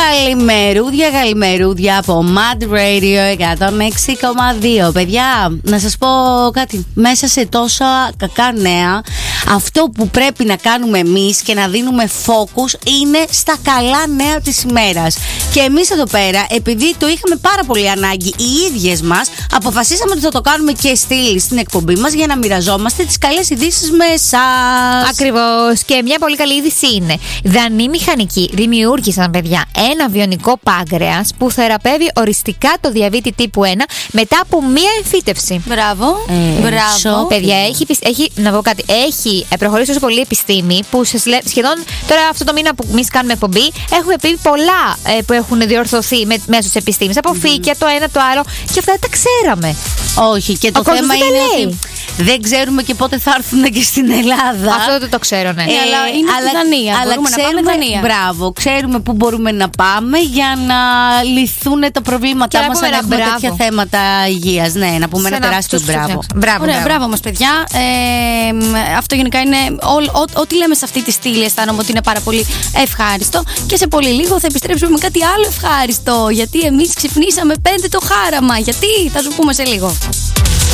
Καλημερούδια από Mad Radio 106,2. Παιδιά, να σας πω κάτι. Μέσα σε τόσα κακά νέα, αυτό που πρέπει να κάνουμε εμείς και να δίνουμε focus είναι στα καλά νέα της ημέρας. Και εμείς εδώ πέρα, επειδή το είχαμε πάρα πολύ ανάγκη οι ίδιες μας, αποφασίσαμε ότι θα το κάνουμε και στην εκπομπή μας για να μοιραζόμαστε τις καλές ειδήσεις με εσάς. Ακριβώς. Και μια πολύ καλή είδηση είναι: δανείοι μηχανικοί δημιούργησαν, παιδιά, ένα βιονικό πάγκρεας που θεραπεύει οριστικά το διαβήτη τύπου 1 μετά από μία εμφύτευση. Μπράβο. Μπράβο. Παιδιά, να πω κάτι. Έχει προχωρήσει τόσο πολύ η επιστήμη που σχεδόν τώρα αυτό το μήνα που εμείς κάνουμε εκπομπή έχουμε πει πολλά που έχουν διορθωθεί μέσω της επιστήμης. Από φύκια, το ένα το άλλο. Και αυτά δεν τα ξέραμε. Όχι, και το θέμα είναι ότι δεν ξέρουμε και πότε θα έρθουν και στην Ελλάδα. Αυτό δεν το ξέρω, ναι. Αλλά είναι στη Δανία. Αλλά μπορούμε ξέρουμε, να πάμε Δανία. Μπράβο, ξέρουμε πού μπορούμε να πάμε για να λυθούν τα προβλήματά μας αν έχουμε τέτοια θέματα υγείας. Ναι, να πούμε ένα τεράστιο μπράβο. Μπράβο μας, παιδιά. Αυτό γενικά είναι ό,τι λέμε σε αυτή τη στήλη. Αισθάνομαι ότι είναι πάρα πολύ ευχάριστο. Και σε πολύ λίγο θα επιστρέψουμε με κάτι άλλο ευχάριστο. Γιατί εμείς ξυπνήσαμε 5 το χάραμα. Γιατί θα σου πούμε σε λίγο.